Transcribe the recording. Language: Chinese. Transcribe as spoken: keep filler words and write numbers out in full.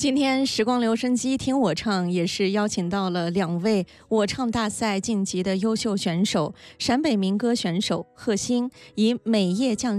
今天时光留声机听我唱也是邀请到了两位我唱大赛晋级的优秀选手，陕北民歌选手贺星以《每夜匠